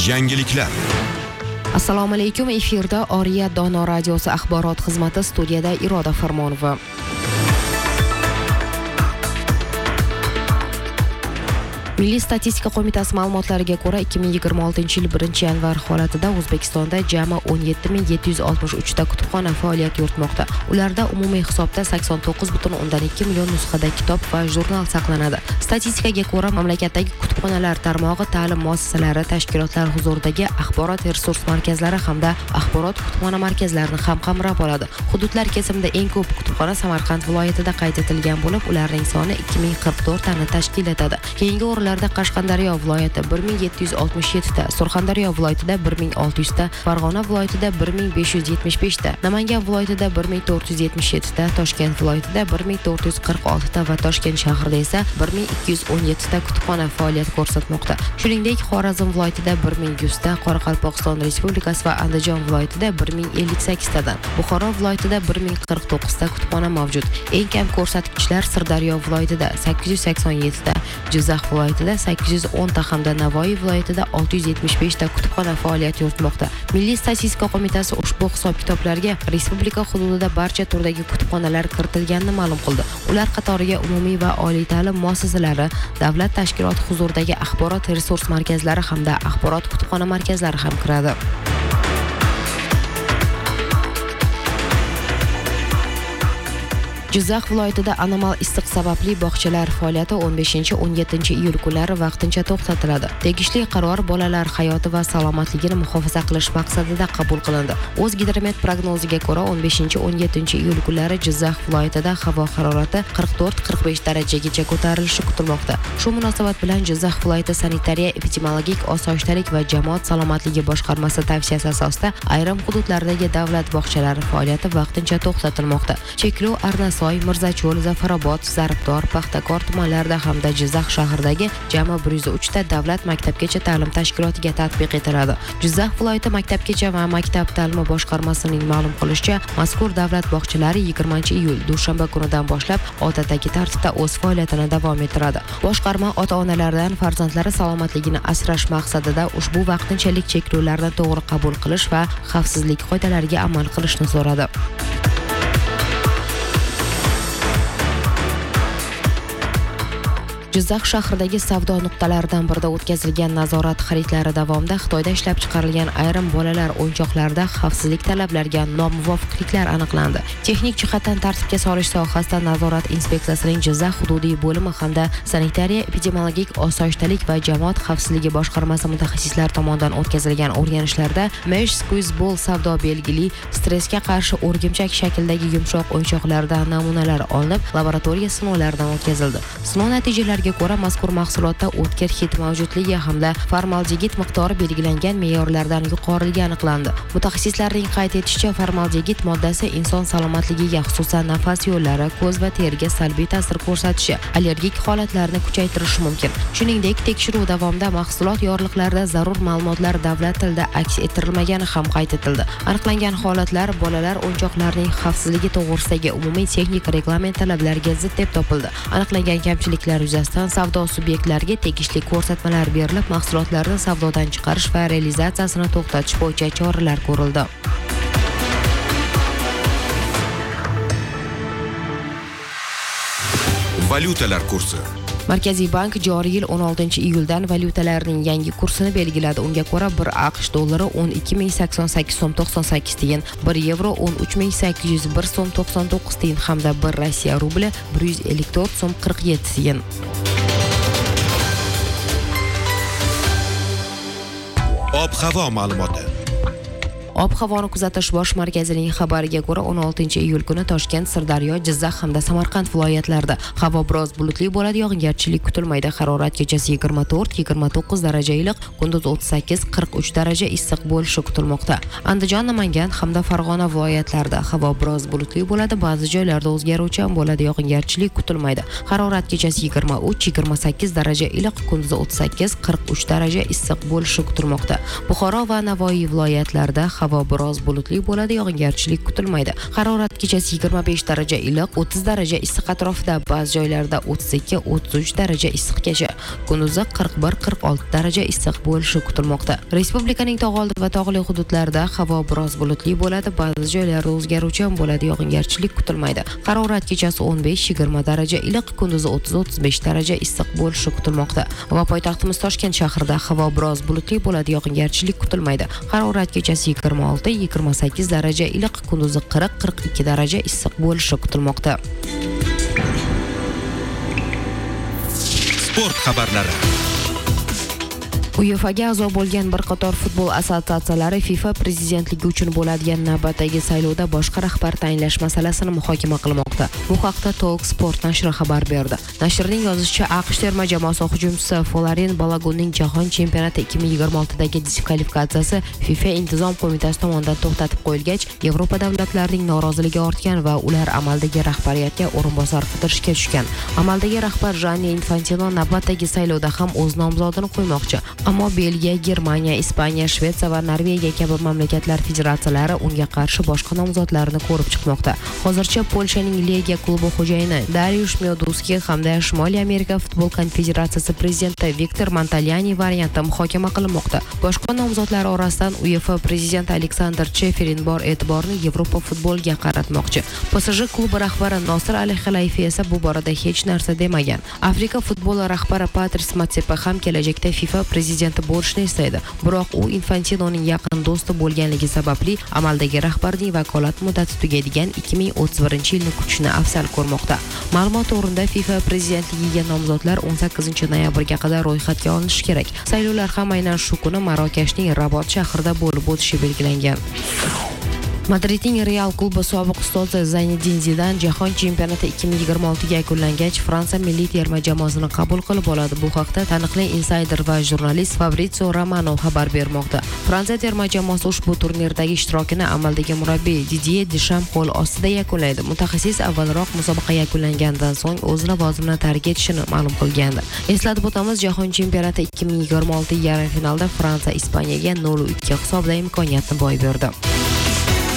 Yangiliklar. Assalomu alaykum, efirda Oriya Dono radiosi axborot xizmati, studiyada Iroda Farmonova. Milliy statistika qo'mitasi ma'lumotlariga ko'ra 2026-yil 1-yanvar holatida O'zbekistonda jami 17.763 ta kutubxona faoliyat yuritmoqda. Ularda umumiy hisobda 89.2 million nusxada kitob va jurnal saqlanadi. Statistikaga ko'ra, mamlakatdagi kutubxonalar tarmog'i ta'lim muassasalari, tashkilotlar huzuridagi axborot resurs markazlari hamda axborot kutubxona markazlarini ham qamrab oladi. Hududlar kesimida eng ko'p kutubxona Samarqand viloyatida qayd etilgan bo'lib, ularning soni 2044 tani tashkil etadi. Keyingi o'rinlarda Qashqadaryo viloyati 1767 ta, Surxondaryo viloyatida 1600 ta, Farg'ona viloyatida 1575 ta, Namangan viloyatida 1477 ta, Toshkent viloyatida 1446 ta va Toshkent shahrida esa 1217 ta kutubxona faoliyat ko'rsatmoqda. Shuningdek, Xorazm viloyatida 1100 ta, Qoraqalpog'iston Respublikasi va Andijon viloyatida 1058 tadan, Buxoro viloyatida 1049 ta kutubxona mavjud. Eng kam ko'rsatkichlar Sirdaryo viloyatida 887 ta, Jizzax viloyatida 810 ta hamda Navoiy viloyatida 675 ta kutubxona faoliyat yuritmoqda. Milliy statistika qo'mitasi ushbu hisob-kitoblarga respublika hududida barcha turdagi kutubxonalar kiritilganini ma'lum qildi. Ular qatoriga umumiy va oliy ta'lim muassasalari, davlat tashkiloti huzuridagi axborot resurs markazlari hamda axborot kutubxona markazlari ham kiradi. Jizzax viloyatida anomal issiq sababli bog'chalar faoliyati 15-17 iyul kunlari vaqtincha to'xtatiladi. Tegishli qaror bolalar hayoti va salomatligini muhofaza qilish maqsadida qabul qilindi. O'zgidromet prognoziga ko'ra 15-17 iyul kunlari Jizzax viloyatida havo harorati 44-45 darajagacha ko'tarilishi kutilmoqda. Shu munosabat bilan Jizzax viloyati sanitariya epidemiologik osoyishtalik va jamoat salomatligi boshqarmasi tavsiyasi asosida ayrim hududlardagi davlat bog'chalari faoliyati vaqtincha to'xtatilmoqda. Cheklov Arnasoy, Mirzacho'l, Zafarobod, Zarbdor, Paxtakor tumanlarida hamda Jizzax shahridagi jami 103 ta davlat maktabgacha ta'lim tashkilotiga tatbiq etiladi. Jizzax viloyati maktabgacha va maktab ta'limi boshqarmasining ma'lum qilishicha, mazkur davlat bog'chalari 20-iyul dushanba kunidan boshlab odatdagi tartibda o'z faoliyatini davom ettiradi. Boshqarma ota-onalardan farzandlari salomatligini asrash maqsadida ushbu vaqtinchalik cheklovlarni to'g'ri qabul qilish va xavfsizlik qoidalariga amal qilishni so'radi. Jizzax shahridagi savdo nuqtalaridan birida o'tkazilgan nazorat xaridlari davomida Xitoyda ishlab chiqarilgan ayrim bolalar o'yinchoqlarida xavfsizlik talablariga nomuvofiqliklar aniqlandi. Texnik jihatdan tartibga solish sohasida nazorat inspeksiyasining Jizzax hududiy bo'limi hamda sanitariya epidemiologik osoyishtalik va jamoat xavfsizligi boshqarmasi mutaxassislari tomonidan o'tkazilgan o'rganishlarda mesh squeeze ball savdo belgili stressga qarshi o'rgimchak shaklidagi yumshoq o'yinchoqlardan namunalar olinib, laboratoriya sinovlaridan o'tkazildi. Sinov natijalari ko'ra mazkur mahsulotda o'tkir hid mavjudligi hamda formaldegid miqdori belgilangan me'yorlardan yuqoriligi aniqlandi. Mutaxassislarning qayd etishicha, formaldegid moddasi inson salomatligiga, xususan nafas yo'llari, ko'z va teriga salbiy ta'sir ko'rsatishi, allergik holatlarni kuchaytirishi mumkin. Shuningdek, tekshiruv davomida mahsulot yorliqlarida zarur ma'lumotlar davlat tilida aks ettirilmagani ham qayd etildi. Aniqlangan holatlar bolalar o'yinchoqlarining xavfsizligi to'g'risidagi umumiy texnik reglament talablariga zid deb topildi. Aniqlangan kamchiliklar yuzasidan savdo subyektlariga tegishli ko'rsatmalar berilib, mahsulotlarni savdodan chiqarish va realizatsiyasini to'xtatish bo'yicha choralar ko'rildi. Valyutalar kursi. Markaziy bank joriy yil 16-iyuldan valyutalarning yangi kursini belgiladi. Unga ko'ra 1 AQSh dollari 12.088 so'm 98 tiyin, 1 yevro 13.801 so'm 99 tiyin hamda 1 Rossiya rubli 154 so'm 47 tiyin. Ob-havo ma'lumoti. Ob-havoni kuzatish bosh markazining xabariga ko'ra 16-iyul kuni Toshkent, Sirdaryo, Jizzax hamda Samarqand viloyatlarida havo biroz bulutli bo'ladi, yog'ingarchilik kutilmaydi. Harorat kechasi 24-29 daraja iliq, kunduz 38-43 daraja issiq bo'lishi kutilmoqda. Andijon, Namangan hamda Farg'ona viloyatlarida havo biroz bulutli bo'ladi, ba'zi joylarda o'zgaruvchan bo'ladi, yog'ingarchilik kutilmaydi. Harorat kechasi 23-28 daraja iliq, kunduz 38-43 daraja issiq bo'lishi kutilmoqda. Buxoro va Navoiy viloyatlarida havo biroz bulutli bo'ladi, yog'ingarchilik kutilmaydi. Harorat kechasi 25 daraja iliq, 30 daraja issiq atrofida, ba'zi joylarda 32-33 daraja issiqgacha. Kunduzi 41-46 daraja issiq bo'lishi kutilmoqda. Respublikaning tog' oldi va tog'li hududlarida havo biroz bulutli bo'ladi, ba'zi joylarda o'zgaruvchan bo'ladi, yog'ingarchilik kutilmaydi. Harorat kechasi 15-20 daraja iliq, kunduzi 30-35 daraja issiq bo'lishi kutilmoqda. Va poytaxtimiz Toshkent shahrida havo biroz bulutli bo'ladi, yog'ingarchilik kutilmaydi. Harorat kechasi 26-28 daraja iliq, kunduzi 40-42 daraja issiq bo'lishi kutilmoqda. Sport xabarlari. UEFAga a'zo bo'lgan bir qator futbol assotsiatsiyalari FIFA prezidentligi uchun bo'ladigan navbatdagi saylovda boshqa rahbar tayinlash masalasini muhokama qilmoqda. Bu haqda Talk Sport nashri xabar berdi. Nashrning yozishicha, AQSh terma jamoasi hujumchisi Florin Balogunning Jahon chempionati 2026dagi diskvalifikatsiyasi FIFA intizom qo'mitasi tomonidan to'xtatib qo'yilgach, Yevropa davlatlarining noroziligi ortgan va ular amaldagi rahbariyatga o'rinbosar qidirishga tushgan. Amaldagi rahbar Gianni Infantino navbatdagi saylovda ham o'z nomzodini qo'ymoqchi. Ammo Belgiya, Germaniya, Ispaniya, Shvetsiya va Norvegiya kabi mamlakatlar federatsiyalari unga qarshi boshqa nomzodlarni ko'rib chiqmoqda. Hozircha Polshaning Legia klubi xo'jayini Dariush Mioduski hamda Shimoliy Amerika futbol konfederatsiyasi prezidenti Viktor Montalyani varianti muhokama qilinmoqda. Boshqa nomzodlar orasidan UEFA prezidenti Aleksandr Cheferin bor e'tiborni Yevropa futboliga qaratmoqchi. PSG klubi rahbari Nosir Al-Xalayfi esa bu borada hech narsa demagan. Afrika futboli rahbari Patrice Motsepe ham kelajakda FIFA prezidenti bo'lishni istaydi. Biroq u Infantinoning yaqin do'sti bo'lganligi sababli amaldagi rahbarning vakolat muddati tugaydigan 2031-yilni kutishni afzal ko'rmoqda. Ma'lumot o'rinda FIFA prezidentligiga nomzodlar 18-noyabrga qadar ro'yxatga olinishi kerak. Saylovlar ham aynan shu kuni Marokashning Rabat shahrida bo'lib o'tishi belgilangan. Madridning Real klubi sobiq ustozi Zinedine Zidan Jahon chempionati 2026ga yakunlangach, Fransiya milliy terma jamoasini qabul qilib oladi. Bu haqda taniqli insider va jurnalist Fabrizio Romano xabar bermoqda. Fransiya terma jamoasi ushbu turnirdagi ishtirokini amaldagi murabbiy Didier Deschamps qo'l ostida yakunlaydi. Mutaxassis avvalroq musobaqa yakunlanganidan so'ng o'z lavozimini tark etishini ma'lum qilgandi. Eslatib o'tamiz, Jahon chempionati 2026 yarim finalda Fransiya Ispaniyaga 0-2 hisobda imkoniyatni boy berdi.